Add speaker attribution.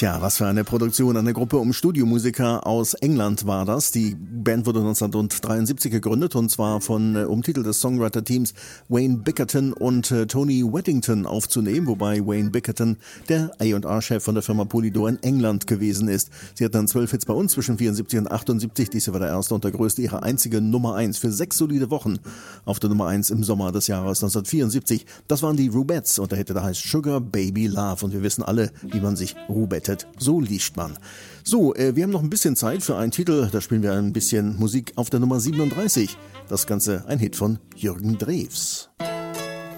Speaker 1: Tja, was für eine Produktion, eine Gruppe um Studiomusiker aus England war das. Die Band wurde 1973 gegründet und zwar um Titel des Songwriter-Teams Wayne Bickerton und Tony Weddington aufzunehmen, wobei Wayne Bickerton der A&R-Chef von der Firma Polydor in England gewesen ist. Sie hat dann 12 Hits bei uns zwischen 74 und 78. Diese war der erste und der größte, ihre einzige Nummer 1 für 6 solide Wochen auf der Nummer 1 im Sommer des Jahres 1974. Das waren die Rubettes und der Hit, der heißt Sugar Baby Love und wir wissen alle, wie man sich rubettet. So liest man. So, wir haben noch ein bisschen Zeit für einen Titel. Da spielen wir ein bisschen Musik auf der Nummer 37. Das Ganze ein Hit von Jürgen Drews.